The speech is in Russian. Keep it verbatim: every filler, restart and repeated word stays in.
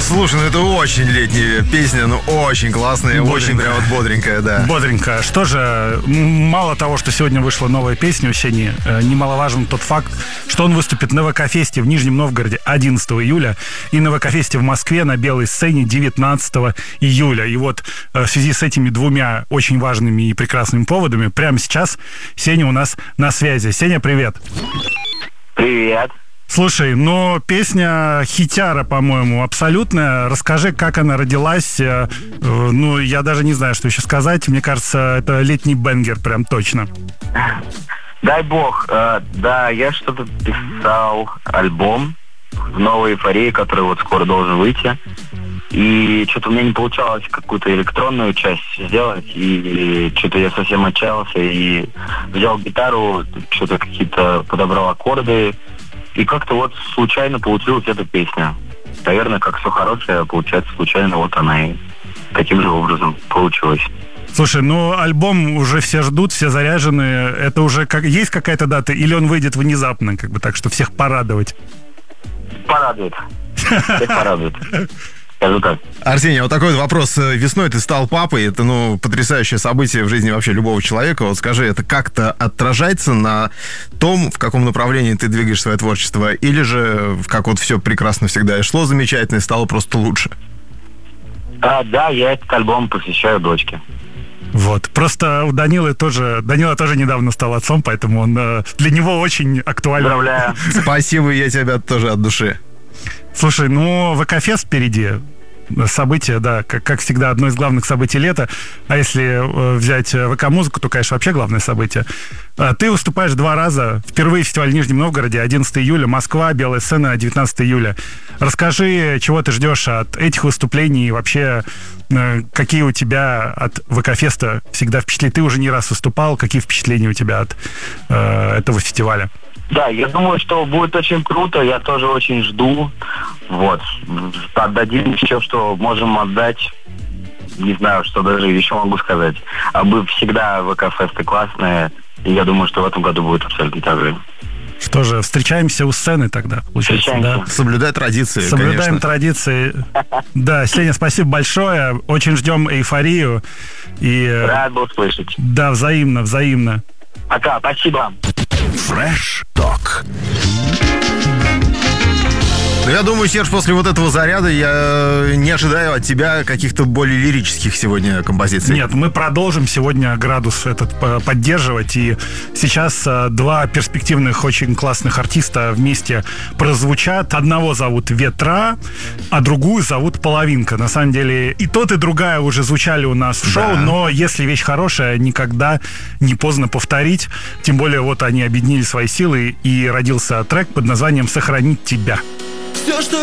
Слушай, ну это очень летняя песня, ну очень классная, очень прям вот бодренькая, да. Бодренькая. Что же, мало того, что сегодня вышла новая песня у Сени, немаловажен тот факт, что он выступит на ВК-фесте в Нижнем Новгороде одиннадцатого июля и на ВК-фесте в Москве на Белой сцене девятнадцатого июля. И вот в связи с этими двумя очень важными и прекрасными поводами прямо сейчас Сеня у нас на связи. Сеня, привет. Привет. Слушай, ну, песня хитяра, по-моему, абсолютная. Расскажи, как она родилась. Ну, я даже не знаю, что еще сказать. Мне кажется, это летний бенгер, прям точно. Дай бог. Э, да, я что-то писал альбом в новой эйфории, который вот скоро должен выйти. И что-то у меня не получалось какую-то электронную часть сделать. И что-то я совсем отчаялся. И взял гитару, что-то какие-то подобрал аккорды. И как-то вот случайно получилась эта песня. Наверное, как все хорошее, получается случайно, вот она и таким же образом получилась. Слушай, ну альбом уже все ждут, все заряжены. Это уже как есть какая-то дата, или он выйдет внезапно, как бы так, что всех порадовать? Порадует. Всех порадует. Скажу так. Арсений, вот такой вот вопрос. Весной ты стал папой. Это, ну, потрясающее событие в жизни вообще любого человека. Вот скажи, это как-то отражается на том, в каком направлении ты двигаешь свое творчество? Или же, как вот все прекрасно всегда и шло замечательно, и стало просто лучше? А, да, я этот альбом посвящаю дочке. Вот. Просто у Данилы тоже... Данила тоже недавно стал отцом, поэтому он для него очень актуален. Поздравляю. Спасибо, я тебя тоже от души. Слушай, ну, ВК-фест впереди. Событие, да, как, как всегда, одно из главных событий лета. А если э, взять ВК-музыку, то, конечно, вообще главное событие. А ты выступаешь два раза. Впервые фестиваль в Нижнем Новгороде, одиннадцатого июля, Москва, Белая сцена, девятнадцатого июля. Расскажи, чего ты ждешь от этих выступлений и вообще, э, какие у тебя от ВК-феста всегда впечатления? Ты уже не раз выступал, какие впечатления у тебя от э, этого фестиваля? Да, я думаю, что будет очень круто, я тоже очень жду. Вот. Отдадим все, что можем отдать. Не знаю, что даже еще могу сказать. А мы всегда ВК-фесты классные, и я думаю, что в этом году будет абсолютно так же. Что же, встречаемся у сцены тогда, получается, да? Соблюдай традиции, Соблюдаем конечно. традиции. Да, Сеня, спасибо большое. Очень ждем эйфорию. И... Рад был слышать. Да, взаимно, взаимно. Пока, спасибо. Fresh Talk. Ну, я думаю, Серж, после вот этого заряда я не ожидаю от тебя каких-то более лирических сегодня композиций. Нет, мы продолжим сегодня градус этот поддерживать. И сейчас два перспективных, очень классных артиста вместе прозвучат. Одного зовут Ветра, а другую зовут Половинка. На самом деле и тот, и другая уже звучали у нас в шоу, да. Но если вещь хорошая, никогда не поздно повторить. Тем более вот они объединили свои силы, и родился трек под названием «Сохранить тебя». Все, что